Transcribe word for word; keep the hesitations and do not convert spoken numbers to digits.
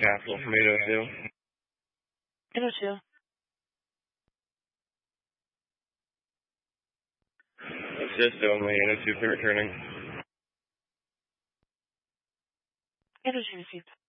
Castle from eight oh two. eight oh two. Assist only, eight oh two for returning. eight oh two received.